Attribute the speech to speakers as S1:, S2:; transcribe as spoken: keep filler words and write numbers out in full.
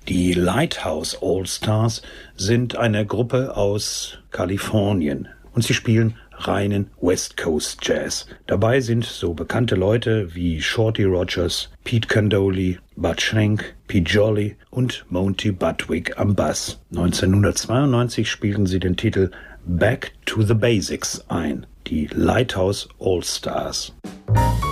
S1: Die Lighthouse All-Stars sind eine Gruppe aus Kalifornien und sie spielen reinen West Coast Jazz. Dabei sind so bekannte Leute wie Shorty Rogers, Pete Candoli, Bud Shank, Pete Jolly und Monty Budwig am Bass. neunzehnhundertzweiundneunzig spielten sie den Titel Back to the Basics ein, die Lighthouse All-Stars.